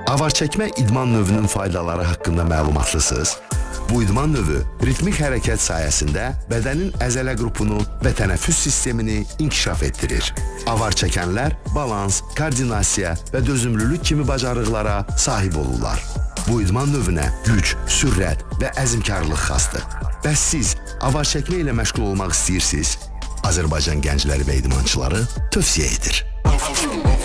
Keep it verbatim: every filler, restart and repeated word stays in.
Avar çəkmə idman növünün faydaları haqqında məlumatlısınız. Bu idman növü ritmik hərəkət sayəsində bədənin əzələ qrupunu və tənəffüs sistemini inkişaf etdirir. Avar çəkənlər balans, koordinasiya və dözümlülük kimi bacarıqlara sahib olurlar. Bu idman növünə güc, sürət və əzmkarlıq xasdır. Bəs siz avar çəkmə ilə məşğul olmaq istəyirsiniz? Azərbaycan gəncləri və idmançıları tövsiyə edir.